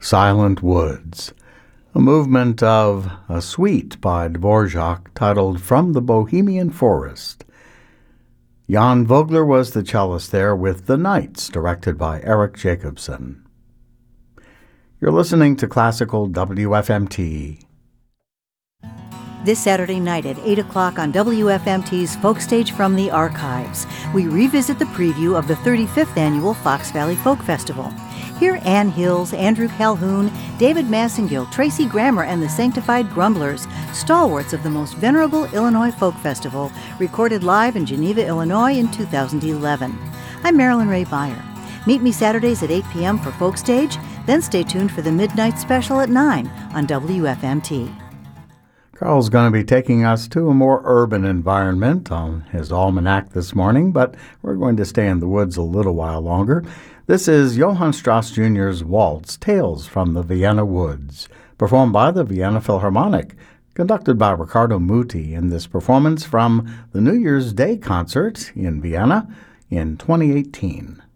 Silent Woods, a movement of a suite by Dvorak titled From the Bohemian Forest. Jan Vogler was the cellist there with The Nights, directed by Eric Jacobson. You're listening to Classical WFMT. This Saturday night at 8 o'clock on WFMT's Folk Stage from the Archives, we revisit the preview of the 35th Annual Fox Valley Folk Festival. Hear Ann Hills, Andrew Calhoun, David Massengill, Tracy Grammer, and the Sanctified Grumblers, stalwarts of the most venerable Illinois Folk Festival, recorded live in Geneva, Illinois in 2011. I'm Marilyn Ray Beyer. Meet me Saturdays at 8 p.m. for Folk Stage, then stay tuned for the Midnight Special at 9 on WFMT. Carl's going to be taking us to a more urban environment on his almanac this morning, but we're going to stay in the woods a little while longer. This is Johann Strauss Jr.'s waltz, Tales from the Vienna Woods, performed by the Vienna Philharmonic, conducted by Riccardo Muti in this performance from the New Year's Day concert in Vienna in 2018.